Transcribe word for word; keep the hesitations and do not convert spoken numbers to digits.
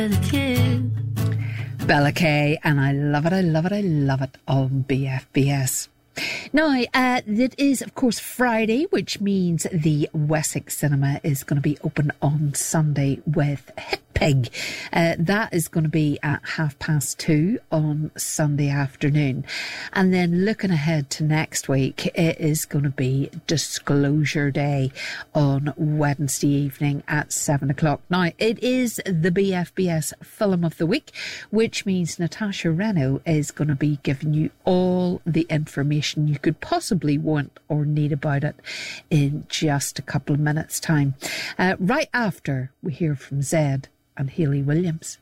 Bella Kay, and I love it, I love it, I love it on B F B S. Now, uh, it is, of course, Friday, which means the Wessex Cinema is going to be open on Sunday with Hit Pig. Uh, that is going to be at half past two on Sunday afternoon. And then looking ahead to next week, it is going to be Disclosure Day on Wednesday evening at seven o'clock. Now, it is the B F B S Film of the Week, which means Natasha Reno is going to be giving you all the information you could possibly want or need about it in just a couple of minutes' time. Uh, right after we hear from Zed and Hayley Williams.